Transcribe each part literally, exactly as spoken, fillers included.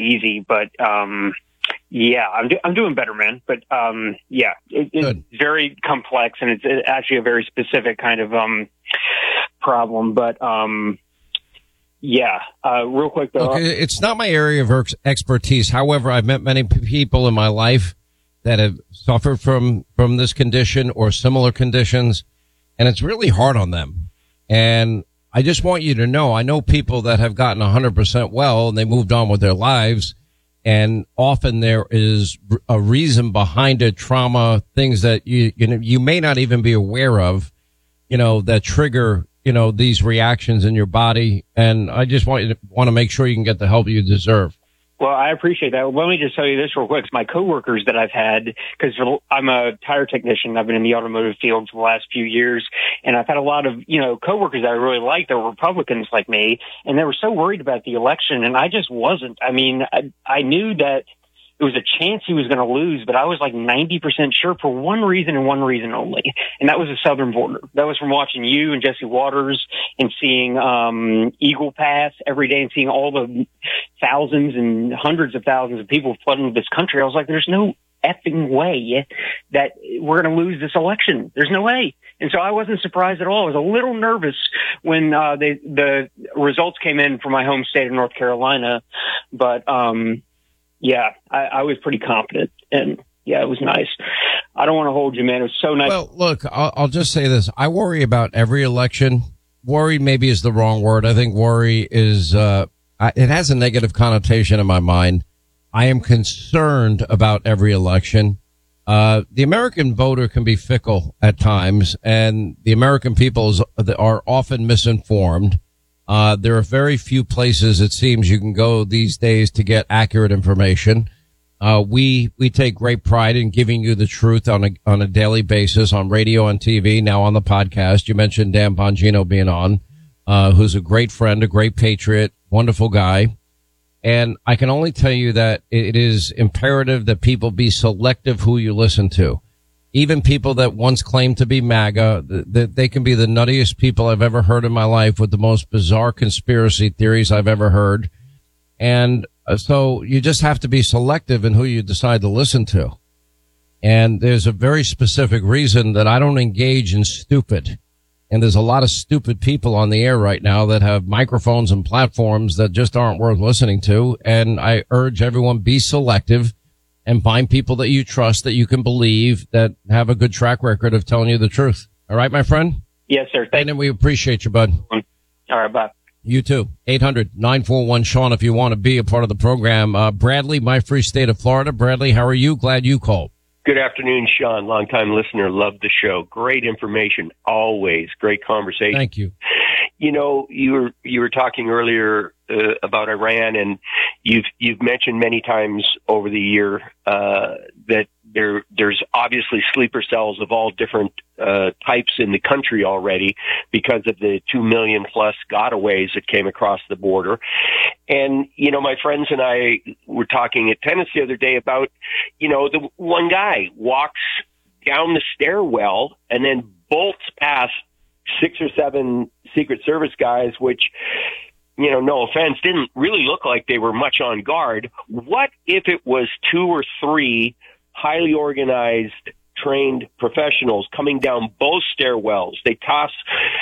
easy, but um, yeah, I'm do- I'm doing better, man. But um, yeah, it, it's very complex, and it's actually a very specific kind of um problem. But um, yeah, uh, real quick though, okay, it's not my area of expertise. However, I've met many people in my life that have suffered from from this condition or similar conditions, and it's really hard on them. And I just want you to know, I know people that have gotten one hundred percent well and they moved on with their lives. And often there is a reason behind it, trauma, things that you, you know, you may not even be aware of, you know, that trigger, you know, these reactions in your body. And I just want you to want to make sure you can get the help you deserve. Well, I appreciate that. Let me just tell you this real quick. My coworkers that I've had, because I'm a tire technician, I've been in the automotive field for the last few years, and I've had a lot of, you know, coworkers that I really liked that were Republicans like me, and they were so worried about the election, and I just wasn't. I mean, I, I knew that it was a chance he was going to lose, but I was like ninety percent sure for one reason and one reason only, and that was the southern border. That was from watching you and Jesse Waters and seeing um Eagle Pass every day and seeing all the thousands and hundreds of thousands of people flooding this country. I was like, there's no effing way that we're going to lose this election. There's no way. And so I wasn't surprised at all. I was a little nervous when uh, they, the results came in from my home state of North Carolina, but um yeah, I, I was pretty confident, and yeah, it was nice. I don't want to hold you, man. It was so nice. Well, look, I'll, I'll just say this. I worry about every election. Worry maybe is the wrong word. I think worry is, uh, I, it has a negative connotation in my mind. I am concerned about every election. Uh, the American voter can be fickle at times, and the American people is, are often misinformed. Uh, there are very few places, it seems, you can go these days to get accurate information. Uh, we, we take great pride in giving you the truth on a, on a daily basis on radio and T V, now on the podcast. You mentioned Dan Bongino being on, uh, who's a great friend, a great patriot, wonderful guy. And I can only tell you that it is imperative that people be selective who you listen to. Even people that once claimed to be MAGA, that they can be the nuttiest people I've ever heard in my life with the most bizarre conspiracy theories I've ever heard. And so you just have to be selective in who you decide to listen to. And there's a very specific reason that I don't engage in stupid. And there's a lot of stupid people on the air right now that have microphones and platforms that just aren't worth listening to. And I urge everyone, be selective and find people that you trust, that you can believe, that have a good track record of telling you the truth. All right, my friend? Yes, sir. Thank you. And we appreciate you, bud. All right, bye. You too. eight hundred nine four one Sean if you want to be a part of the program. Uh, Bradley, my free state of Florida. Bradley, how are you? Glad you called. Good afternoon, Sean. Longtime listener. Love the show. Great information. Always. Great conversation. Thank you. You know, you were, you were talking earlier uh, about Iran, and you've, you've mentioned many times over the year, uh, that there, there's obviously sleeper cells of all different, uh, types in the country already because of the two million plus gotaways that came across the border. And, you know, my friends and I were talking at tennis the other day about, you know, the one guy walks down the stairwell and then bolts past six or seven Secret Service guys, which, you know, no offense, didn't really look like they were much on guard. What if it was two or three highly organized, trained professionals coming down both stairwells? They toss,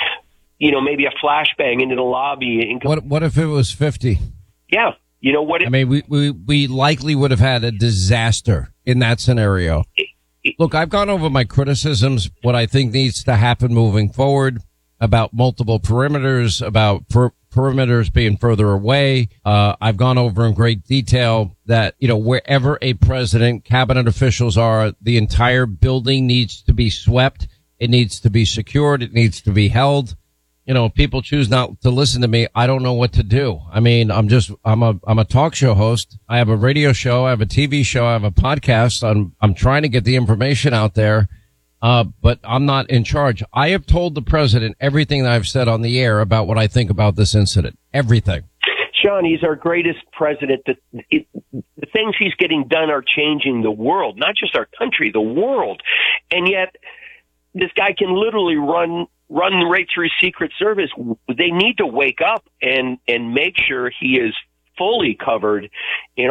you know, maybe a flashbang into the lobby. And what, what if it was fifty? Yeah. You know what? It, I mean, we, we, we likely would have had a disaster in that scenario. It, it, Look, I've gone over my criticisms, what I think needs to happen moving forward, about multiple perimeters, about per- perimeters being further away. Uh, I've gone over in great detail that, you know, wherever a president, cabinet officials are, the entire building needs to be swept. It needs to be secured. It needs to be held. You know, if people choose not to listen to me, I don't know what to do. I mean, I'm just, I'm a, I'm a talk show host. I have a radio show. I have a T V show. I have a podcast. I'm, I'm trying to get the information out there. Uh, but I'm not in charge. I have told the president everything that I've said on the air about what I think about this incident. Everything. Sean, he's our greatest president. The, it, the things he's getting done are changing the world, not just our country, the world. And yet this guy can literally run, run right through Secret Service. They need to wake up and, and make sure he is fully covered in